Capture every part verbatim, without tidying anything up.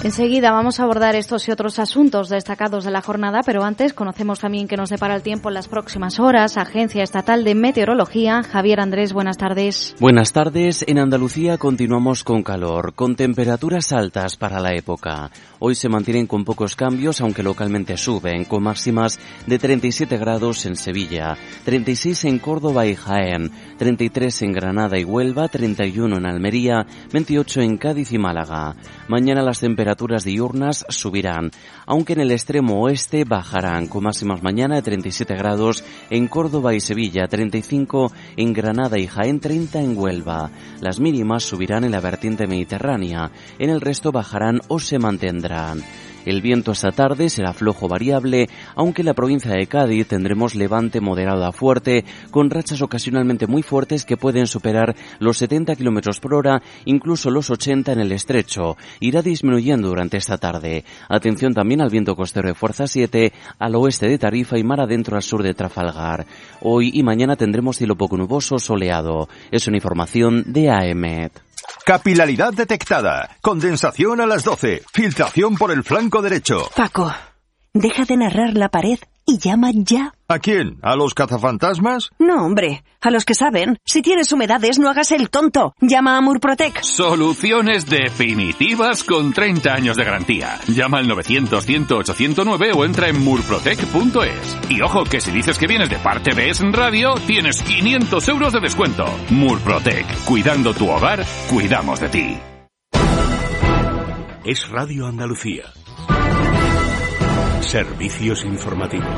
Enseguida vamos a abordar estos y otros asuntos destacados de la jornada, pero antes conocemos también qué nos depara el tiempo en las próximas horas. Agencia Estatal de Meteorología. Javier Andrés, buenas tardes. Buenas tardes. En Andalucía continuamos con calor, con temperaturas altas para la época. Hoy se mantienen con pocos cambios, aunque localmente suben, con máximas de treinta y siete grados en Sevilla, treinta y seis en Córdoba y Jaén, treinta y tres en Granada y Huelva, treinta y uno en Almería, veintiocho en Cádiz y Málaga. Mañana las temperaturas diurnas subirán, aunque en el extremo oeste bajarán, con máximas mañana de treinta y siete grados en Córdoba y Sevilla, treinta y cinco en Granada y Jaén, treinta en Huelva. Las mínimas subirán en la vertiente mediterránea, en el resto bajarán o se mantendrán. El viento esta tarde será flojo variable, aunque en la provincia de Cádiz tendremos levante moderado a fuerte, con rachas ocasionalmente muy fuertes que pueden superar los setenta kilómetros por hora, incluso los ochenta en el estrecho. Irá disminuyendo durante esta tarde. Atención también al viento costero de fuerza siete, al oeste de Tarifa y mar adentro al sur de Trafalgar. Hoy y mañana tendremos cielo poco nuboso soleado. Es una información de A E M E T. Capilaridad detectada. Condensación a las doce. Filtración por el flanco derecho. Paco, deja de narrar la pared y llama ya. ¿A quién? ¿A los cazafantasmas? No, hombre, a los que saben. Si tienes humedades, no hagas el tonto. Llama a Murprotec. Soluciones definitivas con treinta años de garantía. Llama al novecientos, cien, ochocientos nueve o entra en murprotec punto es. Y ojo, que si dices que vienes de parte de Es Radio, tienes quinientos euros de descuento. Murprotec. Cuidando tu hogar, cuidamos de ti. Es Radio Andalucía. Servicios informativos.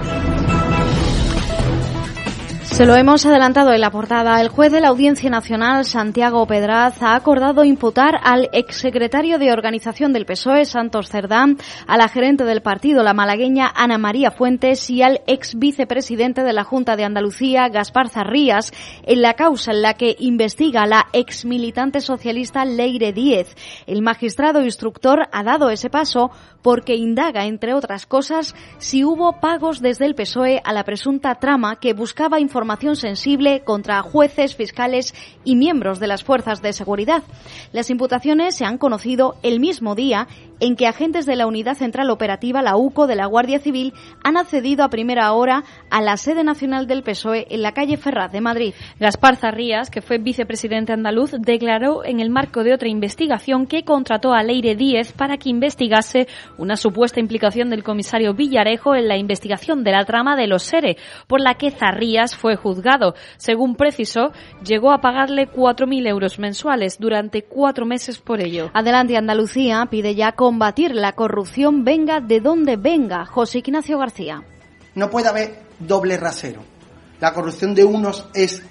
Se lo hemos adelantado en la portada. El juez de la Audiencia Nacional, Santiago Pedraz, ha acordado imputar al exsecretario de Organización del P S O E, Santos Cerdá, a la gerente del partido, la malagueña Ana María Fuentes, y al ex vicepresidente de la Junta de Andalucía, Gaspar Zarrías, en la causa en la que investiga la ex militante socialista Leire Díez. El magistrado instructor ha dado ese paso porque indaga, entre otras cosas, si hubo pagos desde el P S O E a la presunta trama que buscaba información sensible contra jueces, fiscales y miembros de las fuerzas de seguridad. Las imputaciones se han conocido el mismo día en que agentes de la Unidad Central Operativa, la U C O, de la Guardia Civil, han accedido a primera hora a la sede nacional del P S O E en la calle Ferraz de Madrid. Gaspar Zarrías, que fue vicepresidente andaluz, declaró en el marco de otra investigación que contrató a Leire Díez para que investigase una supuesta implicación del comisario Villarejo en la investigación de la trama de los SERE, por la que Zarrías fue juzgado. Según precisó, llegó a pagarle cuatro mil euros mensuales durante cuatro meses por ello. Adelante Andalucía pide ya combatir la corrupción, venga de donde venga. José Ignacio García. No puede haber doble rasero. La corrupción de unos es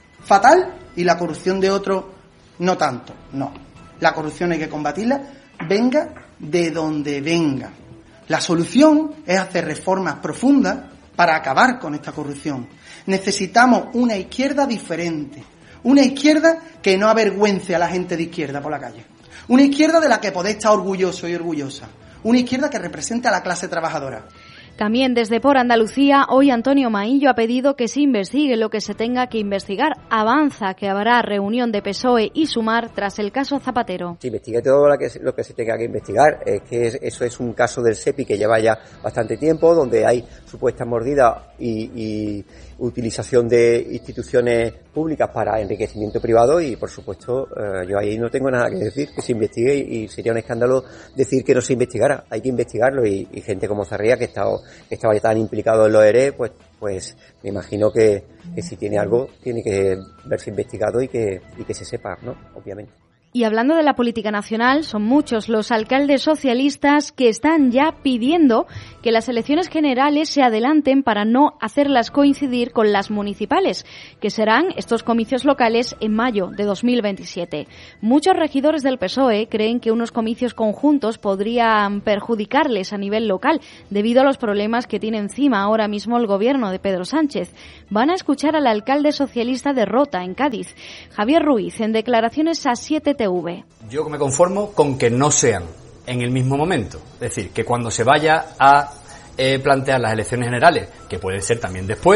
fatal y la corrupción de otros no tanto. No. La corrupción hay que combatirla, venga de donde venga. La solución es hacer reformas profundas para acabar con esta corrupción. Necesitamos una izquierda diferente, una izquierda que no avergüence a la gente de izquierda por la calle, una izquierda de la que podéis estar orgulloso y orgullosa, una izquierda que represente a la clase trabajadora. También desde Por Andalucía, hoy Antonio Maillo ha pedido que se investigue lo que se tenga que investigar. Avanza que habrá reunión de P S O E y Sumar tras el caso Zapatero. Se investigue todo lo que, lo que se tenga que investigar. Es que es, eso es un caso del SEPI que lleva ya bastante tiempo, donde hay supuesta mordida y, y utilización de instituciones públicas para enriquecimiento privado y, por supuesto, eh, yo ahí no tengo nada que decir, que se investigue y, y sería un escándalo decir que no se investigara. Hay que investigarlo y, y gente como Zarría, que está que estaba tan implicado en los E R E, pues pues me imagino que, que si tiene algo tiene que verse investigado y que y que se sepa, ¿no? Obviamente. Y hablando de la política nacional, son muchos los alcaldes socialistas que están ya pidiendo que las elecciones generales se adelanten para no hacerlas coincidir con las municipales, que serán estos comicios locales en mayo de dos mil veintisiete. Muchos regidores del P S O E creen que unos comicios conjuntos podrían perjudicarles a nivel local debido a los problemas que tiene encima ahora mismo el gobierno de Pedro Sánchez. Van a escuchar al alcalde socialista de Rota, en Cádiz, Javier Ruiz, en declaraciones a siete T V. Yo me conformo con que no sean en el mismo momento. Es decir, que cuando se vaya a eh, plantear las elecciones generales, que pueden ser también después,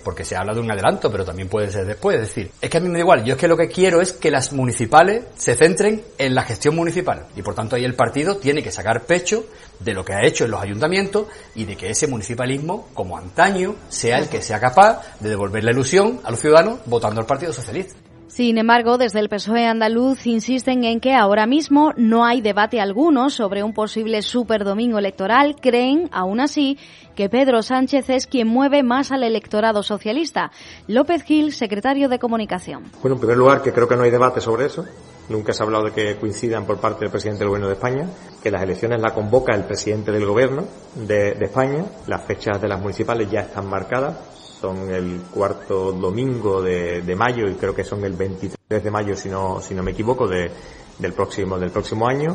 porque se habla de un adelanto, pero también puede ser después. Es decir, es que a mí me da igual, yo es que lo que quiero es que las municipales se centren en la gestión municipal y por tanto ahí el partido tiene que sacar pecho de lo que ha hecho en los ayuntamientos y de que ese municipalismo, como antaño, sea el que sea capaz de devolver la ilusión a los ciudadanos votando al Partido Socialista. Sin embargo, desde el P S O E andaluz insisten en que ahora mismo no hay debate alguno sobre un posible superdomingo electoral. Creen, aún así, que Pedro Sánchez es quien mueve más al electorado socialista. López Gil, secretario de Comunicación. Bueno, en primer lugar, que creo que no hay debate sobre eso. Nunca se ha hablado de que coincidan por parte del presidente del Gobierno de España, que las elecciones las convoca el presidente del Gobierno de, de España. Las fechas de las municipales ya están marcadas. Son el cuarto domingo de, de mayo y creo que son el veintitrés de mayo, si no, si no me equivoco, de, del próximo, del próximo año.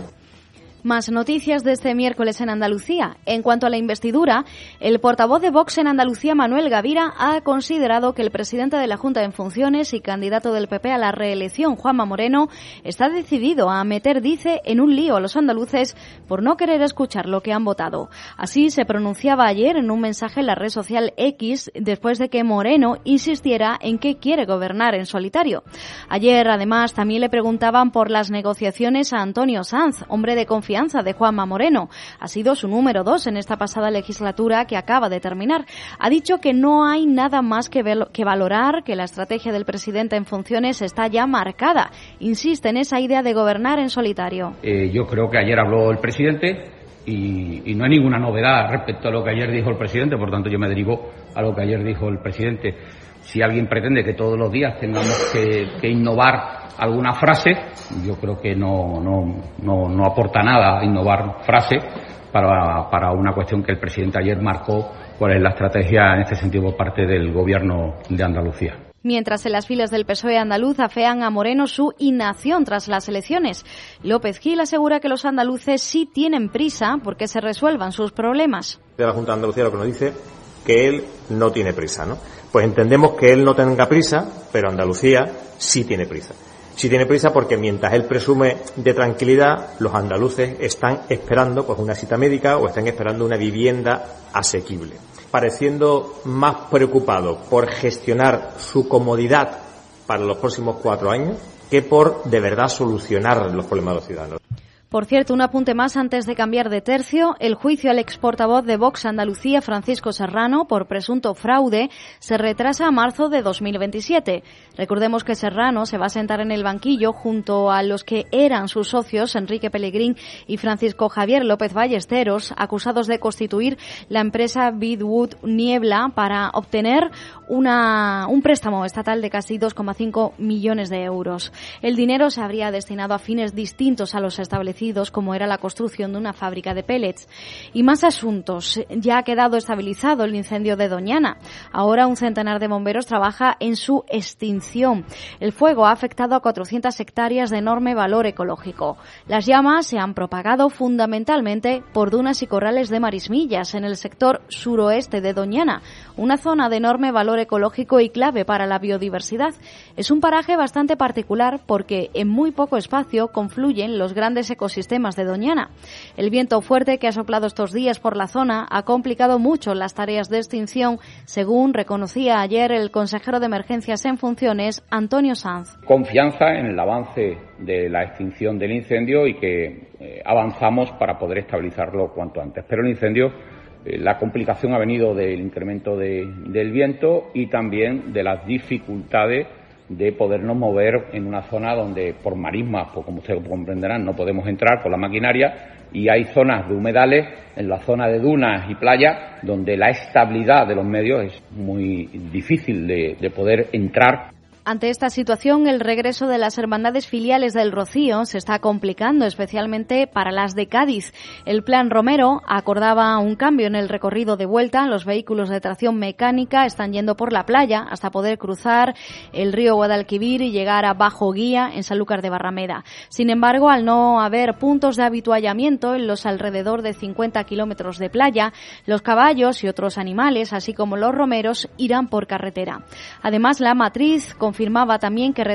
Más noticias de este miércoles en Andalucía. En cuanto a la investidura, el portavoz de Vox en Andalucía, Manuel Gavira, ha considerado que el presidente de la Junta en funciones y candidato del P P a la reelección, Juanma Moreno, está decidido a meter, dice, en un lío a los andaluces por no querer escuchar lo que han votado. Así se pronunciaba ayer en un mensaje en la red social X, después de que Moreno insistiera en que quiere gobernar en solitario. Ayer, además, también le preguntaban por las negociaciones a Antonio Sanz, hombre de confianza de Juanma Moreno. Ha sido su número dos en esta pasada legislatura que acaba de terminar. Ha dicho que no hay nada más que, ver, que valorar, que la estrategia del presidente en funciones está ya marcada. Insiste en esa idea de gobernar en solitario. Eh, yo creo que ayer habló el presidente y, y no hay ninguna novedad respecto a lo que ayer dijo el presidente, por tanto yo me derivo a lo que ayer dijo el presidente. Si alguien pretende que todos los días tengamos que, que innovar alguna frase, yo creo que no, no, no, no aporta nada innovar frase para, para una cuestión que el presidente ayer marcó cuál es la estrategia en este sentido por parte del Gobierno de Andalucía. Mientras en las filas del P S O E andaluz afean a Moreno su inacción tras las elecciones. López Gil asegura que los andaluces sí tienen prisa porque se resuelvan sus problemas. De la Junta de Andalucía lo que nos dice que él no tiene prisa, ¿no? Pues entendemos que él no tenga prisa, pero Andalucía sí tiene prisa. Sí tiene prisa porque mientras él presume de tranquilidad, los andaluces están esperando pues una cita médica o están esperando una vivienda asequible, pareciendo más preocupado por gestionar su comodidad para los próximos cuatro años que por de verdad solucionar los problemas de los ciudadanos. Por cierto, un apunte más antes de cambiar de tercio. El juicio al ex portavoz de Vox Andalucía, Francisco Serrano, por presunto fraude, se retrasa a marzo de dos mil veintisiete. Recordemos que Serrano se va a sentar en el banquillo junto a los que eran sus socios, Enrique Pellegrín y Francisco Javier López Ballesteros, acusados de constituir la empresa Bidwood Niebla para obtener una, un préstamo estatal de casi dos coma cinco millones de euros. El dinero se habría destinado a fines distintos a los establecidos, como era la construcción de una fábrica de pellets. Y más asuntos. Ya ha quedado estabilizado el incendio de Doñana. Ahora un centenar de bomberos trabaja en su extinción. El fuego ha afectado a cuatrocientas hectáreas de enorme valor ecológico. Las llamas se han propagado fundamentalmente por dunas y corrales de marismillas en el sector suroeste de Doñana, una zona de enorme valor ecológico y clave para la biodiversidad. Es un paraje bastante particular porque en muy poco espacio confluyen los grandes ecosistemas sistemas de Doñana. El viento fuerte que ha soplado estos días por la zona ha complicado mucho las tareas de extinción, según reconocía ayer el consejero de Emergencias en funciones, Antonio Sanz. Confianza en el avance de la extinción del incendio y que eh, avanzamos para poder estabilizarlo cuanto antes. Pero el incendio, eh, la complicación ha venido del incremento de, del viento y también de las dificultades de podernos mover en una zona donde por marismas, pues como ustedes comprenderán, no podemos entrar con la maquinaria y hay zonas de humedales en la zona de dunas y playas donde la estabilidad de los medios es muy difícil de, de poder entrar. Ante esta situación, el regreso de las hermandades filiales del Rocío se está complicando, especialmente para las de Cádiz. El Plan Romero acordaba un cambio en el recorrido de vuelta. Los vehículos de tracción mecánica están yendo por la playa hasta poder cruzar el río Guadalquivir y llegar a Bajo Guía, en Sanlúcar de Barrameda. Sin embargo, al no haber puntos de habituallamiento en los alrededor de cincuenta kilómetros de playa, los caballos y otros animales, así como los romeros, irán por carretera. Además, la matriz confirmaba también que